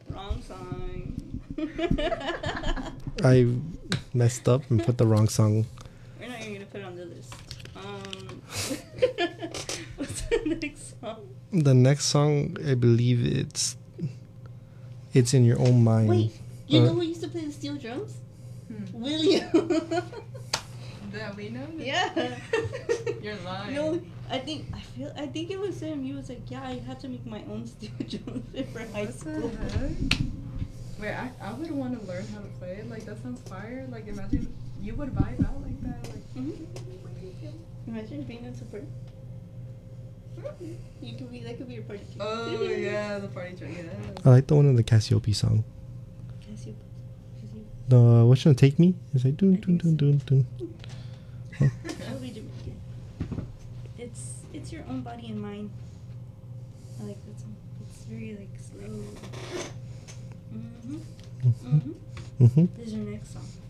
Wrong song. I messed up and put the wrong song. We're not even gonna put it on the list. What's the next song? The next song, I believe it's In Your Own Mind. Wait, you know who used to play the steel drums? William. That we know? Yeah. You're lying. No, I think it was him. He was like, yeah, I had to make my own steel drums for high What school. the heck? Wait, I would want to learn how to play it. Like, that sounds fire. Like, imagine you would vibe out like that. Like, Imagine being on support. You could be, that could be your party. oh yeah, the party track. Yeah. I like the one in the Cassiope song. Cassiope. The what's gonna take me? It's like dun dun dun dun dun. That'll be Jamaican. It's your own body and mind. I like that song. It's very like slow. Mhm. This is your next song.